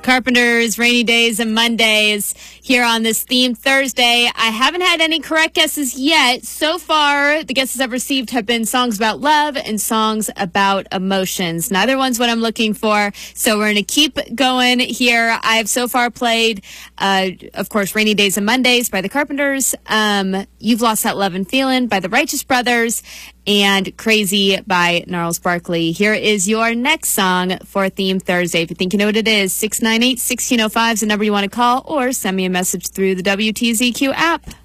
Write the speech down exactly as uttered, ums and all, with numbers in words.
Carpenters, Rainy Days and Mondays here on this theme Thursday. I haven't had any correct guesses yet. So far, the guesses I've received have been songs about love and songs about emotions. Neither one's what I'm looking for, so we're going to keep going here. I've so far played, uh, of course, Rainy Days and Mondays by the Carpenters, um, You've Lost That Love and Feeling by the Righteous Brothers, and Crazy by Gnarls Barkley. Here is your next song for Theme Thursday. If you think you know what it is, six nine eight, one six zero five is the number you want to call, or send me a message through the W T Z Q app.